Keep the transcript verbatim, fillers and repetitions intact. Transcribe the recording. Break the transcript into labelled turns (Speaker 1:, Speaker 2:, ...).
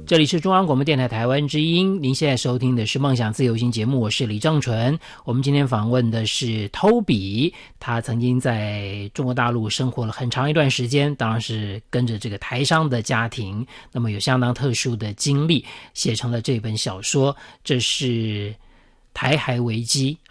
Speaker 1: 这里是中央广播电台台湾之音，您现在收听的是梦想自由行节目，我是李正纯。我们今天访问的是 Toby， 他曾经在中国大陆生活了很长一段时间，当然是跟着这个台商的家庭，那么有相当特殊的经历，写成了这本小说，这是台海危机